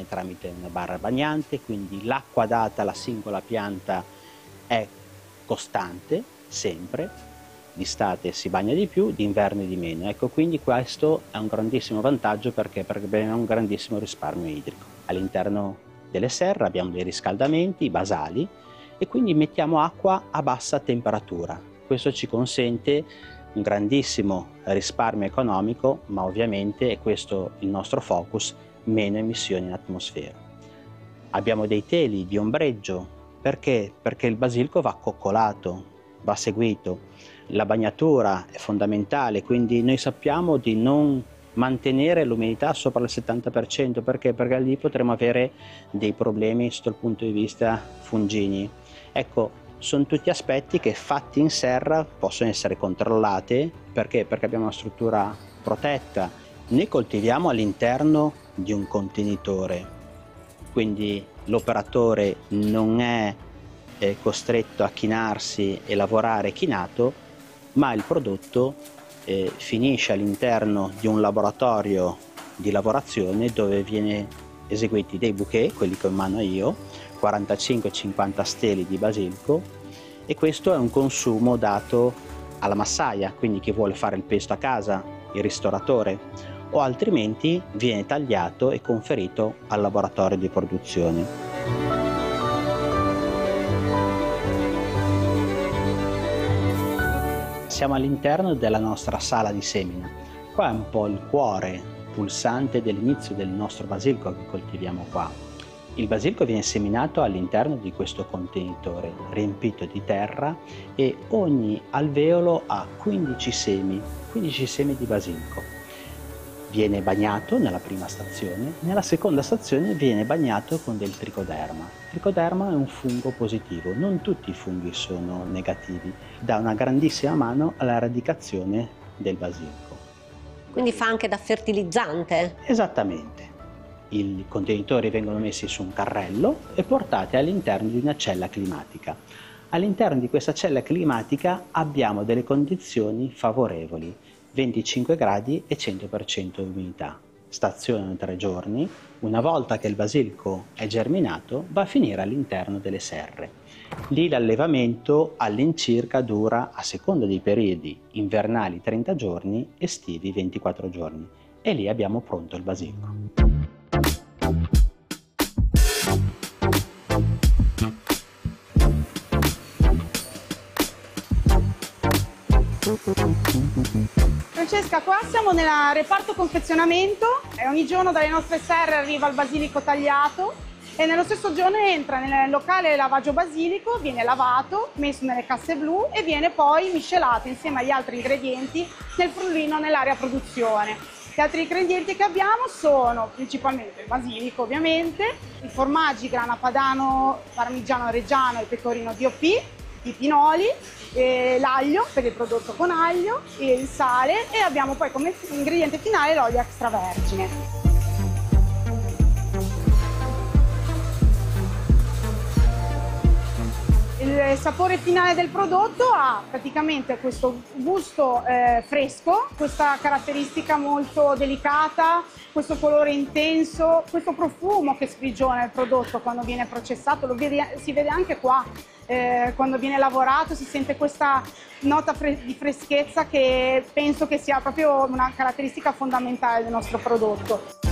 avviene tramite una barra bagnante, quindi l'acqua data alla singola pianta è costante, sempre. D'estate si bagna di più, d'inverno di meno. Ecco, quindi questo è un grandissimo vantaggio perché abbiamo un grandissimo risparmio idrico. All'interno delle serre abbiamo dei riscaldamenti basali e quindi mettiamo acqua a bassa temperatura. Questo ci consente un grandissimo risparmio economico, ma ovviamente, è questo il nostro focus, meno emissioni in atmosfera. Abbiamo dei teli di ombreggio, perché? Perché il basilico va coccolato, va seguito. La bagnatura è fondamentale, quindi noi sappiamo di non mantenere l'umidità sopra il 70%, perché? Perché lì potremo avere dei problemi sotto il punto di vista fungini. Ecco, sono tutti aspetti che fatti in serra possono essere controllati, perché? Perché abbiamo una struttura protetta. Noi coltiviamo all'interno di un contenitore, quindi l'operatore non è costretto a chinarsi e lavorare chinato, ma il prodotto finisce all'interno di un laboratorio di lavorazione dove viene eseguiti dei bouquet, quelli che ho in mano io, 45-50 steli di basilico, e questo è un consumo dato alla massaia, quindi chi vuole fare il pesto a casa, il ristoratore, o altrimenti viene tagliato e conferito al laboratorio di produzione. Siamo all'interno della nostra sala di semina. Qua è un po' il cuore pulsante dell'inizio del nostro basilico che coltiviamo qua. Il basilico viene seminato all'interno di questo contenitore riempito di terra e ogni alveolo ha 15 semi di basilico. Viene bagnato nella prima stazione, nella seconda stazione viene bagnato con del tricoderma. Il tricoderma è un fungo positivo, non tutti i funghi sono negativi, dà una grandissima mano alla radicazione del basilico. Quindi fa anche da fertilizzante? Esattamente. I contenitori vengono messi su un carrello e portati all'interno di una cella climatica. All'interno di questa cella climatica abbiamo delle condizioni favorevoli, 25 gradi e 100% di umidità. Stazionano 3 giorni, una volta che il basilico è germinato va a finire all'interno delle serre. Lì l'allevamento all'incirca dura, a seconda dei periodi, invernali 30 giorni, estivi 24 giorni, e lì abbiamo pronto il basilico. Francesca, qua siamo nel reparto confezionamento e ogni giorno dalle nostre serre arriva il basilico tagliato e nello stesso giorno entra nel locale lavaggio basilico, viene lavato, messo nelle casse blu e viene poi miscelato insieme agli altri ingredienti nel frullino nell'area produzione. Gli altri ingredienti che abbiamo sono principalmente il basilico, ovviamente, i formaggi grana padano, parmigiano reggiano e pecorino DOP, i pinoli, l'aglio per il prodotto con aglio, il sale e abbiamo poi come ingrediente finale l'olio extravergine. Il sapore finale del prodotto ha praticamente questo gusto fresco, questa caratteristica molto delicata, questo colore intenso, questo profumo che sprigiona il prodotto quando viene processato, si vede anche qua, quando viene lavorato si sente questa nota di freschezza che penso che sia proprio una caratteristica fondamentale del nostro prodotto.